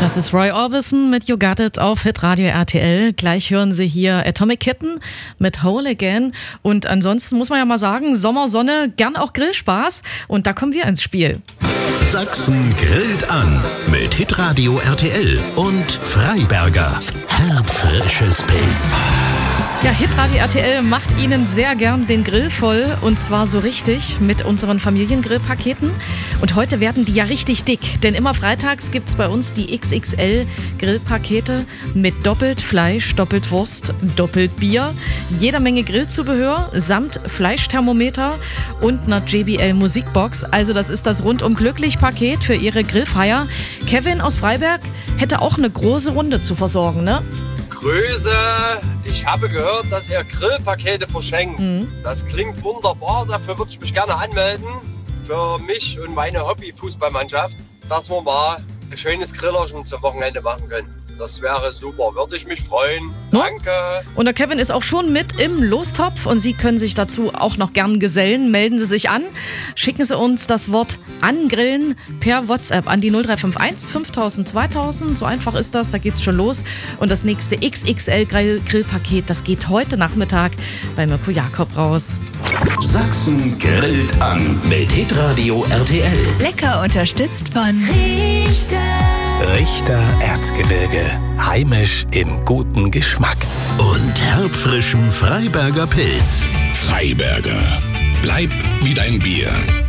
Das ist Roy Orbison mit You Got It auf Hitradio RTL. Gleich hören Sie hier Atomic Kitten mit Whole Again. Und ansonsten muss man ja mal sagen, Sommer, Sonne, gern auch Grillspaß. Und da kommen wir ins Spiel. Sachsen grillt an mit Hitradio RTL und Freiberger. Herbfrisches Pilz. Ja, Hitradio RTL macht Ihnen sehr gern den Grill voll und zwar so richtig mit unseren Familiengrillpaketen. Und heute werden die ja richtig dick, denn immer freitags gibt's bei uns die XXL Grillpakete mit doppelt Fleisch, doppelt Wurst, doppelt Bier, jeder Menge Grillzubehör samt Fleischthermometer und einer JBL Musikbox. Also das ist das rundum glücklich Paket für Ihre Grillfeier. Kevin aus Freiberg hätte auch eine große Runde zu versorgen, ne? Grüße, ich habe gehört, dass ihr Grillpakete verschenkt. Das klingt wunderbar, dafür würde ich mich gerne anmelden. Für mich und meine Hobby-Fußballmannschaft, dass wir mal ein schönes Grillerchen zum Wochenende machen können. Das wäre super, würde ich mich freuen. Danke. Und der Kevin ist auch schon mit im Lostopf und Sie können sich dazu auch noch gern gesellen. Melden Sie sich an, schicken Sie uns das Wort angrillen per WhatsApp an die 0351 5000 2000. So einfach ist das, da geht's schon los. Und das nächste XXL Grillpaket, das geht heute Nachmittag bei Mirko Jakob raus. Sachsen grillt an mit Hitradio RTL. Lecker unterstützt von Richter Erzgebirge. Heimisch in gutem Geschmack. Und herbfrischem Freiberger Pilz. Freiberger. Bleib wie dein Bier.